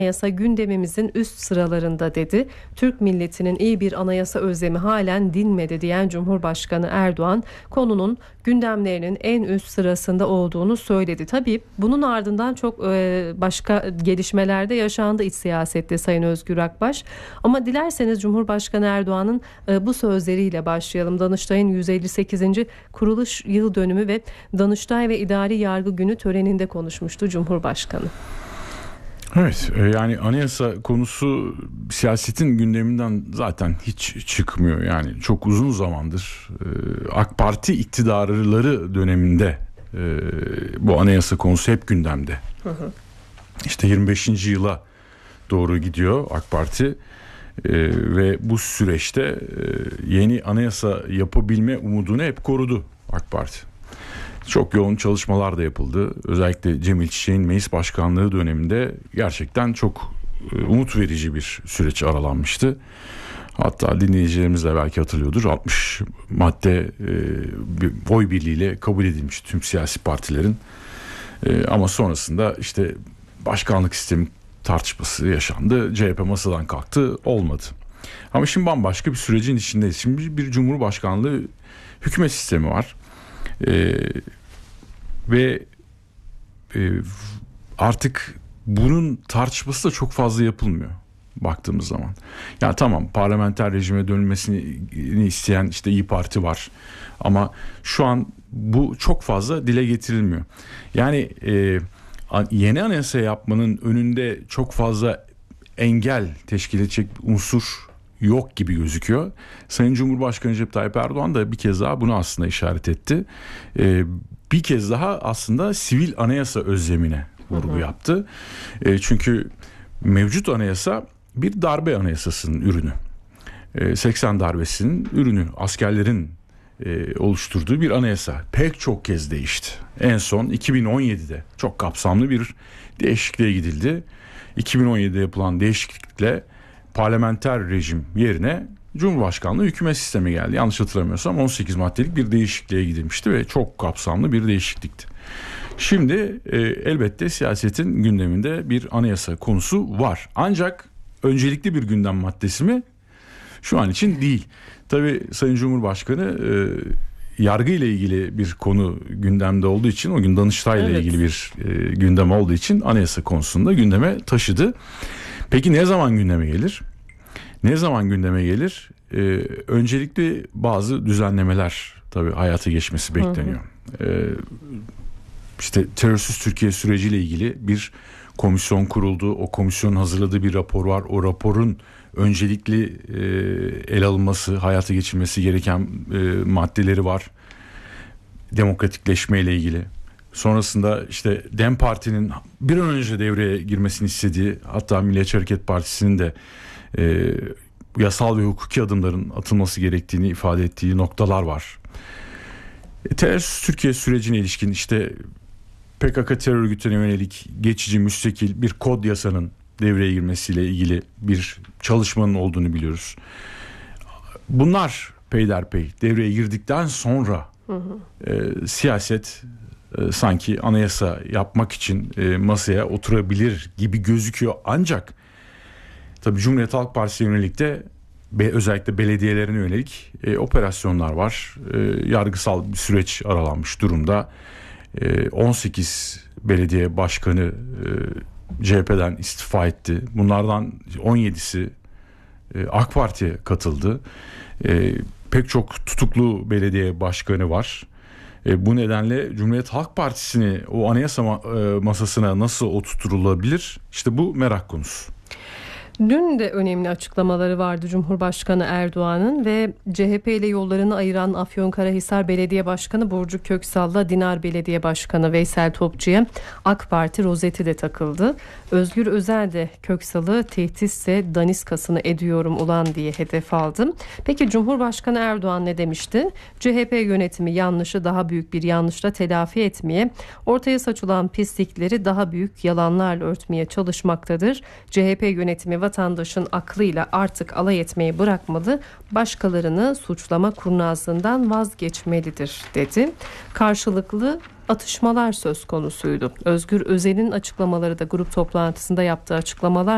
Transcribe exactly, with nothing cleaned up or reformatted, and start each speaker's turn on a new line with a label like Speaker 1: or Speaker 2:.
Speaker 1: Anayasa gündemimizin üst sıralarında dedi. Türk milletinin iyi bir anayasa özlemi halen dinmedi diyen Cumhurbaşkanı Erdoğan konunun gündemlerinin en üst sırasında olduğunu söyledi. Tabii bunun ardından çok e, başka gelişmelerde yaşandı iç siyasette Sayın Özgür Akbaş. Ama dilerseniz Cumhurbaşkanı Erdoğan'ın e, bu sözleriyle başlayalım. Danıştay'ın yüz elli sekizinci kuruluş yıl dönümü ve Danıştay ve İdari Yargı Günü töreninde konuşmuştu Cumhurbaşkanı.
Speaker 2: Evet, yani anayasa konusu siyasetin gündeminden zaten hiç çıkmıyor. Yani çok uzun zamandır AK Parti iktidarları döneminde bu anayasa konusu hep gündemde. Hı hı. İşte yirmi beşinci yıla doğru gidiyor AK Parti ve bu süreçte yeni anayasa yapabilme umudunu hep korudu AK Parti. Çok yoğun çalışmalar da yapıldı. Özellikle Cemil Çiçek'in meclis başkanlığı döneminde gerçekten çok umut verici bir süreç aralanmıştı. Hatta dinleyicilerimiz de belki hatırlıyordur. altmış madde bir oy birliğiyle kabul edilmiş tüm siyasi partilerin. Ama sonrasında işte başkanlık sistemi tartışması yaşandı. C H P masadan kalktı, olmadı. Ama şimdi bambaşka bir sürecin içindeyiz. Şimdi bir cumhurbaşkanlığı hükümet sistemi var. Ee, ve e, artık bunun tartışması da çok fazla yapılmıyor baktığımız zaman. Ya tamam, parlamenter rejime dönülmesini isteyen işte İYİ Parti var ama şu an bu çok fazla dile getirilmiyor. Yani e, yeni anayasa yapmanın önünde çok fazla engel teşkil edecek unsur yok gibi gözüküyor. Sayın Cumhurbaşkanı Recep Tayyip Erdoğan da bir kez daha bunu aslında işaret etti. Ee, bir kez daha aslında sivil anayasa özlemine vurgu yaptı. Ee, çünkü mevcut anayasa bir darbe anayasasının ürünü. Ee, seksen darbesinin ürünü, askerlerin e, oluşturduğu bir anayasa. Pek çok kez değişti. En son iki bin on yedide çok kapsamlı bir değişikliğe gidildi. iki bin on yedide yapılan değişiklikle parlamenter rejim yerine Cumhurbaşkanlığı hükümet sistemi geldi. Yanlış hatırlamıyorsam on sekiz maddelik bir değişikliğe gidilmişti ve çok kapsamlı bir değişiklikti. Şimdi e, elbette siyasetin gündeminde bir anayasa konusu var. Ancak öncelikli bir gündem maddesi mi? Şu an için değil. Tabii Sayın Cumhurbaşkanı e, yargı ile ilgili bir konu gündemde olduğu için, o gün Danıştay ile evet. ilgili bir e, gündem olduğu için anayasa konusunda gündeme taşıdı. Peki ne zaman gündeme gelir? Ne zaman gündeme gelir? Ee, öncelikle bazı düzenlemeler tabii hayata geçmesi bekleniyor. Hı hı. Ee, işte terörsüz Türkiye süreciyle ilgili bir komisyon kuruldu. O komisyonun hazırladığı bir rapor var. O raporun öncelikli e, ele alınması, hayata geçirilmesi gereken e, maddeleri var. Demokratikleşme ile ilgili. Sonrasında işte DEM Parti'nin bir an önce devreye girmesini istediği, hatta Milliyetçi Hareket Partisi'nin de e, yasal ve hukuki adımların atılması gerektiğini ifade ettiği noktalar var. E, terörsüz Türkiye sürecine ilişkin işte P K K terör örgütüne yönelik geçici müstakil bir kod yasanın devreye girmesiyle ilgili bir çalışmanın olduğunu biliyoruz. Bunlar peyderpey devreye girdikten sonra hı hı. E, siyaset e, sanki anayasa yapmak için e, masaya oturabilir gibi gözüküyor. Ancak tabii Cumhuriyet Halk Partisi'ne yönelik de be, özellikle belediyelerine yönelik e, operasyonlar var. E, yargısal bir süreç aralanmış durumda. E, on sekiz belediye başkanı e, C H P'den istifa etti. Bunlardan on yedisi e, AK Parti'ye katıldı. E, pek çok tutuklu belediye başkanı var. E, bu nedenle Cumhuriyet Halk Partisi'ni o anayasa ma- e, masasına nasıl oturtulabilir? İşte bu merak konusu.
Speaker 1: Dün de önemli açıklamaları vardı Cumhurbaşkanı Erdoğan'ın ve C H P ile yollarını ayıran Afyonkarahisar Belediye Başkanı Burcu Köksal'la Dinar Belediye Başkanı Veysel Topçu'ya AK Parti rozeti de takıldı. Özgür Özel de Köksal'ı tehditse daniskasını ediyorum ulan diye hedef aldı. Peki Cumhurbaşkanı Erdoğan ne demişti? C H P yönetimi yanlışı daha büyük bir yanlışla telafi etmeye, ortaya saçılan pislikleri daha büyük yalanlarla örtmeye çalışmaktadır. C H P yönetimi vatandaşın aklıyla artık alay etmeyi bırakmalı, başkalarını suçlama kurnazlığından vazgeçmelidir dedi. Karşılıklı atışmalar söz konusuydu. Özgür Özel'in açıklamaları da grup toplantısında yaptığı açıklamalar